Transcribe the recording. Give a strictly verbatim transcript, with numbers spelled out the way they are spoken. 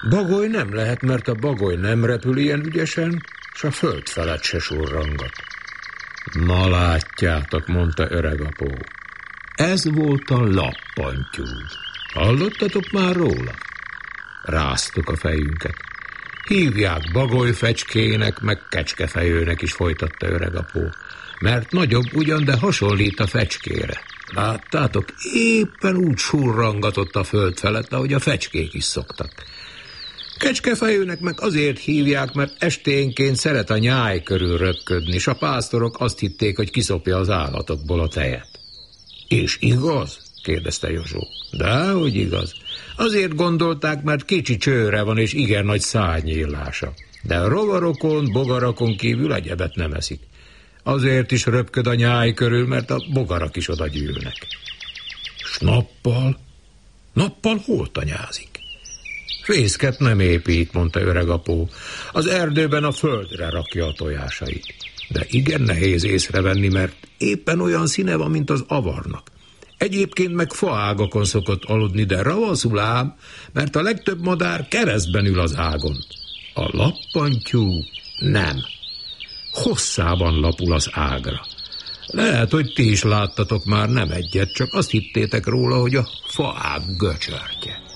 Bagoly nem lehet, mert a bagoly nem repül ilyen ügyesen, s a föld felett se surrangat. Na látjátok, mondta öregapó. Ez volt a lappantyú. Hallottatok már róla? Ráztuk a fejünket. Hívják bagolyfecskének, meg kecskefejőnek is, folytatta öregapó. Mert nagyobb ugyan, de hasonlít a fecskére. Láttátok, éppen úgy surrangatott a föld felett, ahogy a fecskék is szoktak. Kecskefejőnek meg azért hívják, mert esténként szeret a nyáj körül röpködni, és a pásztorok azt hitték, hogy kiszopja az állatokból a tejet. És igaz? Kérdezte Jozsó. Dehogy igaz. Azért gondolták, mert kicsi csőre van, és igen nagy szárnyillása. De a rovarokon, bogarakon kívül egyebet nem eszik. Azért is röpköd a nyáj körül, mert a bogarak is oda gyűlnek. S nappal? Nappal hol tanyázik? Fészket nem épít, mondta öregapó. Az erdőben a földre rakja a tojásait. De igen nehéz észrevenni, mert éppen olyan színe van, mint az avarnak. Egyébként meg faágakon szokott aludni, de ravaszul ám, mert a legtöbb madár keresztben ül az ágon. A lappantyú nem. Hosszában lapul az ágra. Lehet, hogy ti is láttatok már nem egyet, csak azt hittétek róla, hogy a faág göcsörtje.